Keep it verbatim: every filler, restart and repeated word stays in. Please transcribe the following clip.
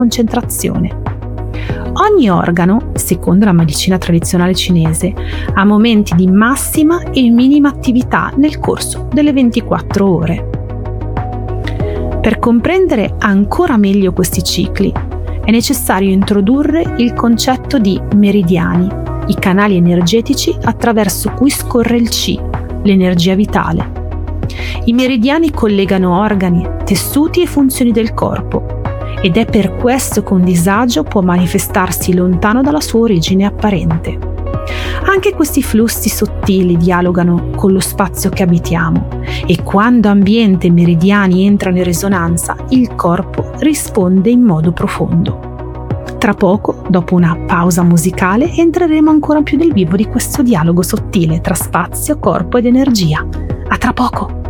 concentrazione. Ogni organo, secondo la medicina tradizionale cinese, ha momenti di massima e minima attività nel corso delle ventiquattro ore. Per comprendere ancora meglio questi cicli, è necessario introdurre il concetto di meridiani, i canali energetici attraverso cui scorre il Qi, l'energia vitale. I meridiani collegano organi, tessuti e funzioni del corpo, ed è per questo che un disagio può manifestarsi lontano dalla sua origine apparente. Anche questi flussi sottili dialogano con lo spazio che abitiamo e quando ambiente e meridiani entrano in risonanza, il corpo risponde in modo profondo. Tra poco, dopo una pausa musicale, entreremo ancora più nel vivo di questo dialogo sottile tra spazio, corpo ed energia. A tra poco!